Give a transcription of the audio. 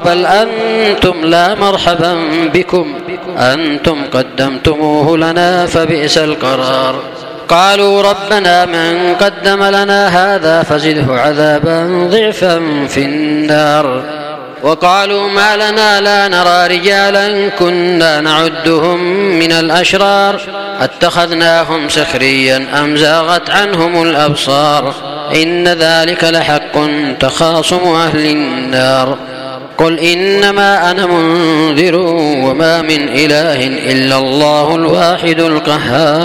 بل أنتم لا مرحبا بكم أنتم قدمتموه لنا فبئس القرار. قالوا ربنا من قدم لنا هذا فزده عذابا ضعفا في النار. وقالوا ما لنا لا نرى رجالا كنا نعدهم من الأشرار اتخذناهم سخريا أم زاغت عنهم الأبصار إن ذلك لحق تخاصم أهل النار. قل إنما أنا منذر وما من إله إلا الله الواحد القهار.